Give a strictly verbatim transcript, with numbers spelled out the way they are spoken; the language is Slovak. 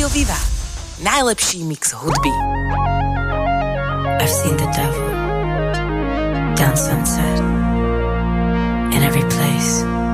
Rádio Viva. Najlepší mix hudby. I've seen the devil down sunset in every place.